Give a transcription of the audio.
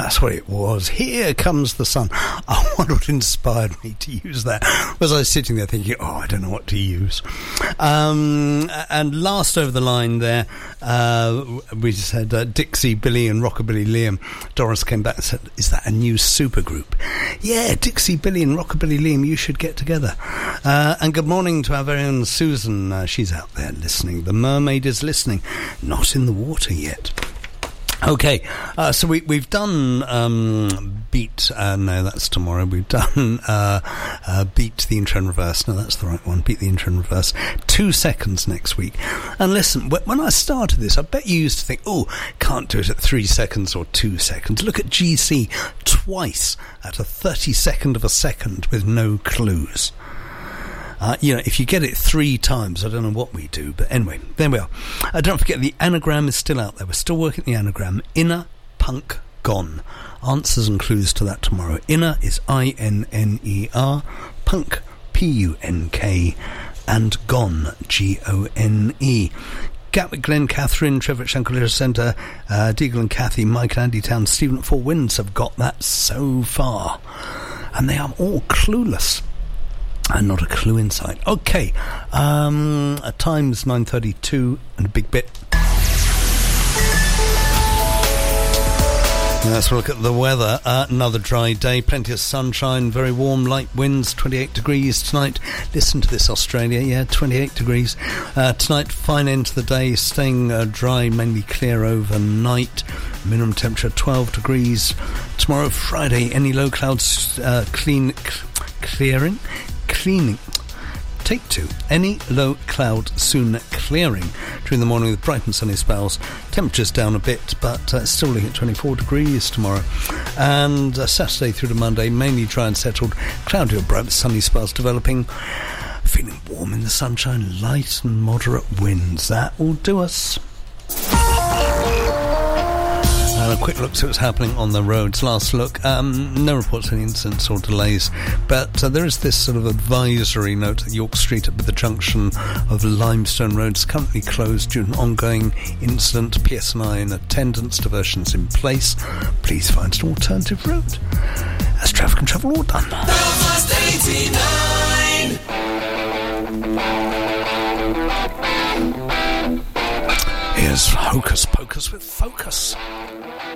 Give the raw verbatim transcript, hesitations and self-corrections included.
That's what it was. Here comes the sun. I wonder what inspired me to use that. Was I sitting there thinking, oh, I don't know what to use. Um, and last over the line there, uh, we said uh, Dixie, Billy and Rockabilly Liam. Doris came back and said, is that a new supergroup? Yeah, Dixie, Billy and Rockabilly Liam, you should get together. Uh, and good morning to our very own Susan. Uh, she's out there listening. The mermaid is listening. Not in the water yet. Okay, uh, so we, we've done um, Beat, uh, no, that's tomorrow. We've done uh, uh, Beat the Intro in Reverse. No, that's the right one. Beat the Intro in Reverse. Two seconds next week. And listen, when I started this, I bet you used to think, oh, can't do it at three seconds or two seconds. Look at G C twice at a thirty-second of a second with no clues. Uh, you know, if you get it three times, I don't know what we do. But anyway, there we are. Uh, don't forget, the anagram is still out there. We're still working the anagram. Inner Punk Gone. Answers and clues to that tomorrow. Inner is I N N E R. Punk, P U N K. And Gone, G O N E. Gatwick, Glen, Catherine, Trevor at Shanklin Centre, uh, Deagle and Kathy, Mike and Andy Town, Stephen at Four Winds have got that so far. And they are all clueless. And not a clue in sight. Okay, um, at times nine thirty-two and a big bit. Let's look at the weather. Uh, another dry day, plenty of sunshine, very warm, light winds, twenty-eight degrees tonight. Listen to this, Australia, yeah, twenty-eight degrees. Uh, tonight, fine end to the day, staying uh, dry, mainly clear overnight. Minimum temperature twelve degrees. Tomorrow, Friday, any low clouds uh, clean, cl- clearing. Cleaning. Take two. Any low cloud soon clearing during the morning with bright and sunny spells. Temperatures down a bit, but uh, still looking at twenty-four degrees tomorrow. And uh, Saturday through to Monday, mainly dry and settled. Cloudy or bright with sunny spells developing. Feeling warm in the sunshine, light and moderate winds. That will do us. And a quick look to what's happening on the roads. Last look, um, no reports of any incidents or delays, but uh, there is this sort of advisory note at York Street at the junction of Limestone Road is currently closed due to an ongoing incident. P S N I in attendance, diversions in place. Please find an alternative route. That's traffic and travel all done. Belfast eighty-nine. Here's Hocus Pocus with Focus.